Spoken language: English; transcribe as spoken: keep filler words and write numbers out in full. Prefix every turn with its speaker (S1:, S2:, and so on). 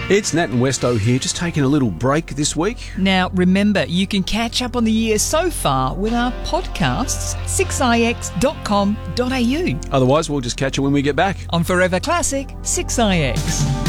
S1: It's Nat and Westo here, just taking a little break this week.
S2: Now, remember, you can catch up on the year so far with our podcasts, six i x dot com dot a u.
S1: Otherwise, we'll just catch you when we get back.
S2: On Forever Classic, six i x.